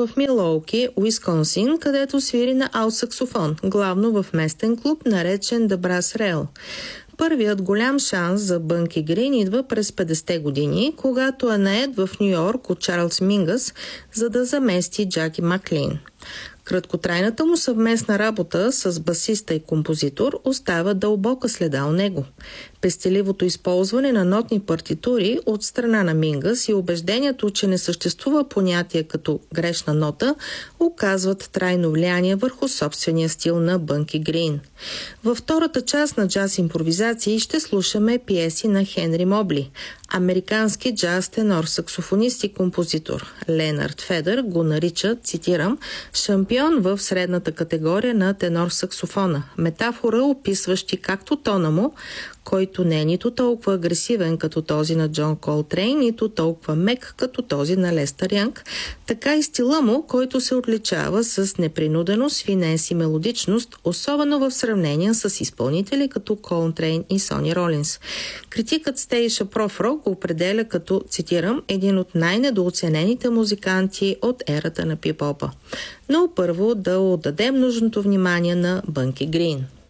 в Милуоки, Уисконсин, където свири на алт-саксофон, главно в местен клуб, наречен The Brass Rail. Първият голям шанс за Бънки Грин идва през 50-те години, когато е нает в Ню Йорк от Чарлз Мингъс, за да замести Джаки Маклин. Краткотрайната му съвместна работа с басиста и композитор остава дълбока следа у него. Пестеливото използване на нотни партитури от страна на Мингъс и убеждението, че не съществува понятие като грешна нота, оказват трайно влияние върху собствения стил на Бънки Грин. Във втората част на джаз импровизации ще слушаме пиеси на Хенри Мобли. Американски джаз тенор, саксофонист и композитор Ленард Федър го нарича, цитирам, шампион в средната категория на тенор саксофона. Метафора, описващи както тона му, който не е нито толкова агресивен като този на Джон Колтрейн, нито толкова мек като този на Лестър Янг, така и стила му, който се отличава с непринуденост, финес и мелодичност, особено в сравнение с изпълнители като Колтрейн и Сони Ролинс. Критикът Стейша Профро го определя като, цитирам, един от най-недооценените музиканти от ерата на пип-опа. Но първо да отдадем нужното внимание на Бънки Грин.